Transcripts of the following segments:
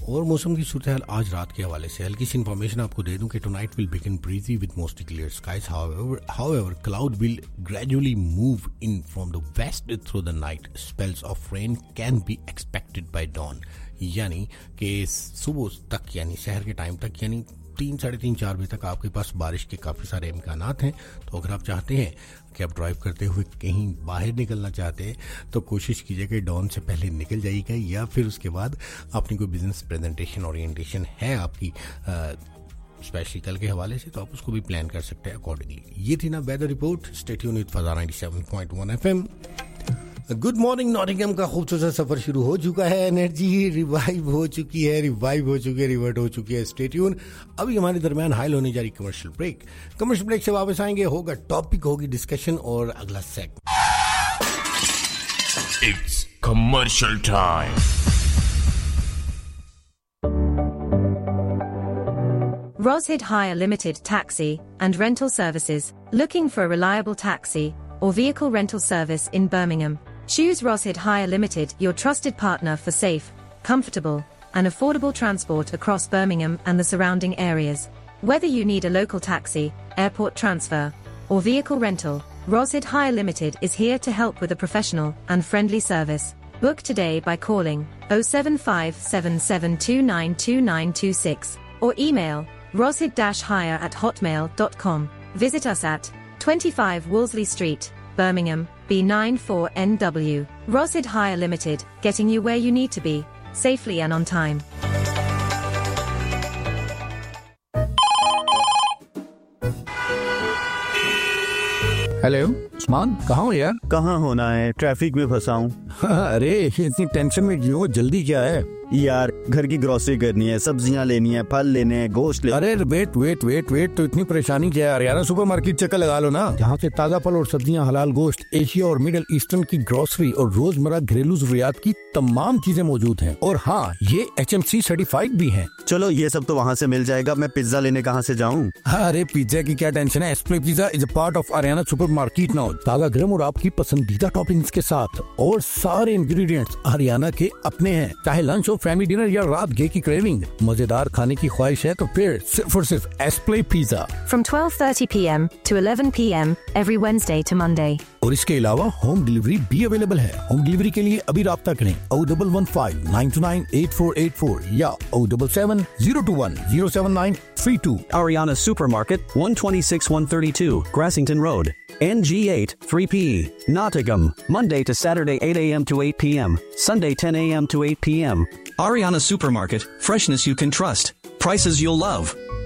और मौसम की सूरत हाल आज रात के हवाले से हल्की सी इन्फॉर्मेशन आपको दे दूं कि tonight will begin breezy with mostly clear skies however cloud will gradually move in from the west through the night. Spells of rain can be expected by dawn. यानी कि सुबह तक यानी शहर के टाइम तक यानी 3, साढ़े 3, 4 बजे तक आपके पास बारिश के काफ़ी सारे इम्कानात हैं. तो अगर आप चाहते हैं कि आप ड्राइव करते हुए कहीं बाहर निकलना चाहते हैं तो कोशिश कीजिए कि डॉन से पहले निकल जाइएगा, या फिर उसके बाद अपनी कोई बिजनेस प्रेजेंटेशन ओरिएंटेशन है आपकी स्पेशली कल के हवाले से तो आप उसको भी प्लान कर सकते हैं अकॉर्डिंगली. ये थी ना weather report. Stay tuned with फजा 97.1 FM. Good morning Nottingham का खूबसूरत सफर शुरू हो चुका है. एनर्जी रिवाइव हो चुकी है, रिवर्ट हो चुकी है. Stay tune. अभी हमारे दरमियान हाइल होने जा रही कमर्शियल ब्रेक. कमर्शियल ब्रेक से वापस आएंगे, होगा टॉपिक, होगी डिस्कशन और अगला set. It's commercial time. Roshid Hire Limited Taxi and Rental Services. Looking for a reliable taxi or vehicle rental service in Birmingham? Choose Roshid Hire Limited, your trusted partner for safe, comfortable, and affordable transport across Birmingham and the surrounding areas. Whether you need a local taxi, airport transfer, or vehicle rental, Roshid Hire Limited is here to help with a professional and friendly service. Book today by calling 07577292926 or email roshid-hire@hotmail.com. Visit us at 25 Wolseley Street, Birmingham, B94NW. Roshid Hire Limited, getting you where you need to be, safely and on time. Hello Usman, कहाँ हो यार? कहाँ होना है, traffic में फंसा हूँ. अरे इतनी टेंशन में क्यों? जल्दी क्या है यार? घर की ग्रोसरी करनी है, सब्जियाँ लेनी है, फल लेने हैं, गोश्त ले. अरे वेट तो इतनी परेशानी क्या है यार? यार सुपरमार्केट चक्कर लगा लो ना, जहाँ से ताज़ा फल और सब्जियाँ, हलाल गोश्त, एशिया और मिडिल ईस्टर्न की ग्रोसरी और रोजमर्रा घरेलू जरूरियात की तमाम चीजें मौजूद हैं. और हाँ, ये HMC सर्टिफाइड भी हैं. चलो ये सब तो वहाँ से मिल जाएगा, मैं पिज्जा लेने कहाँ से जाऊँ? अरे पिज्जा की क्या टेंशन है? एस्प्ले pizza is a part of Ariana supermarket now. ताज़ा गरम और आपकी पसंदीदा टॉपिंग्स के साथ, और सारे इंग्रेडिएंट्स आरियाना के अपने हैं. चाहे लंच हो, फैमिली डिनर या रात गे की क्रेविंग, मजेदार खाने की ख्वाहिश है तो फिर सिर्फ और सिर्फ एस्प्ले pizza. From 12:30 p.m. to 11 p.m. every Wednesday to Monday. और इसके अलावा होम डिलीवरी भी अवेलेबल है. होम डिलीवरी के लिए अभी राब्ता करें 01159298484 या 077-021-07932. Ariana Supermarket, 126-132, Grassington Road, NG8 3P, Nottingham, Monday to Saturday 8 a.m. to 8 p.m., Sunday 10 a.m. to 8 p.m. Ariana Supermarket, freshness you can trust, prices you'll love.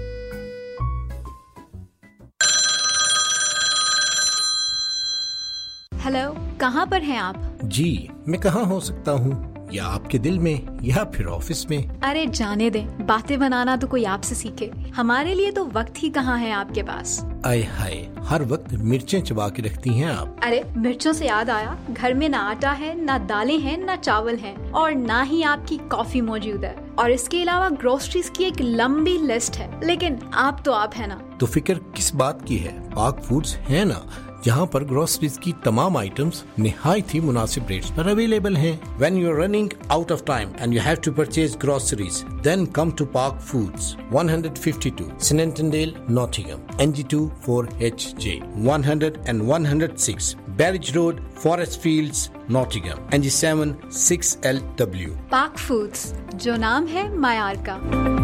Hello, कहाँ पर हैं आप? जी, मैं कहाँ हो सकता हूँ? या आपके दिल में, या फिर ऑफिस में? अरे जाने दें, बातें बनाना तो कोई आपसे सीखे. हमारे लिए तो वक्त ही कहाँ है आपके पास. आय हाय, हर वक्त मिर्चें चबा के रखती हैं आप. अरे मिर्चों से याद आया, घर में ना आटा है, ना दालें हैं, ना चावल हैं, और ना ही आपकी कॉफी मौजूद है. और इसके अलावा ग्रोसरीज की एक लंबी लिस्ट है. लेकिन आप तो आप है ना. तो फिक्र किस बात की है? पाक फूड्स है ना, जहाँ पर ग्रोसरीज की तमाम आइटम्स निहायत ही मुनासिब रेट्स पर अवेलेबल हैं. When you're running out of time and you have to purchase groceries, then come to Park Foods, 152 Snentondale, Nottingham, NG2 4HJ, 100 and 106 Barrage Road, Forest Fields, Nottingham, NG7 6LW. Park Foods, जो नाम है मायार का.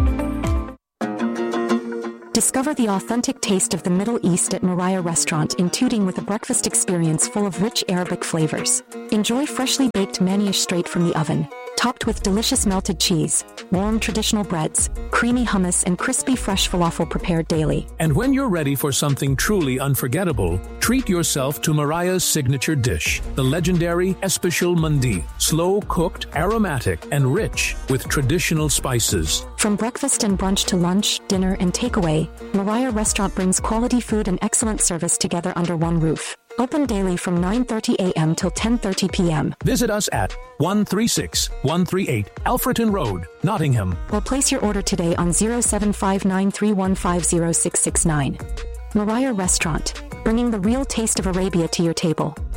Discover the authentic taste of the Middle East at Moriah Restaurant in Tooting with a breakfast experience full of rich Arabic flavors. Enjoy freshly baked manish straight from the oven, topped with delicious melted cheese, warm traditional breads, creamy hummus, and crispy fresh falafel prepared daily. And when you're ready for something truly unforgettable, treat yourself to Mariah's signature dish, the legendary Especial Mandi. Slow cooked, aromatic, and rich with traditional spices. From breakfast and brunch to lunch, dinner, and takeaway, Mariah Restaurant brings quality food and excellent service together under one roof. Open daily from 9:30 a.m. till 10:30 p.m. Visit us at 136-138 Alfreton Road, Nottingham. Or place your order today on 07593150669. Mariah Restaurant, bringing the real taste of Arabia to your table.